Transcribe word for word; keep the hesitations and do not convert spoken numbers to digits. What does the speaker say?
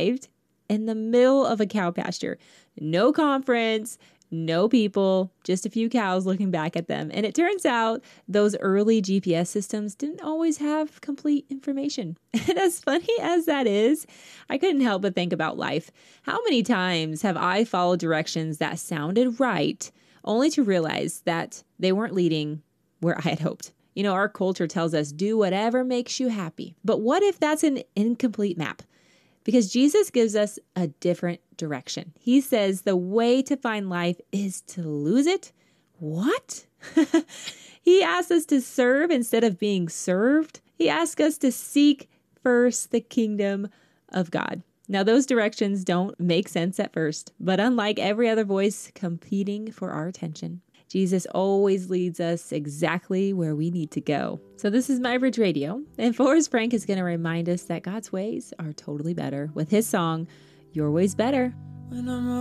arrived in the middle of a cow pasture. No conference, no people, just a few cows looking back at them. And it turns out those early G P S systems didn't always have complete information. And as funny as that is, I couldn't help but think about life. How many times have I followed directions that sounded right, only to realize that they weren't leading where I had hoped? You know, our culture tells us, do whatever makes you happy. But what if that's an incomplete map? Because Jesus gives us a different direction. He says the way to find life is to lose it. What? He asks us to serve instead of being served. He asks us to seek first the kingdom of God. Now, those directions don't make sense at first, but unlike every other voice competing for our attention, Jesus always leads us exactly where we need to go. So this is MyBridge Radio, and Forrest Frank is going to remind us that God's ways are totally better with his song, Your Way's Better. When I'm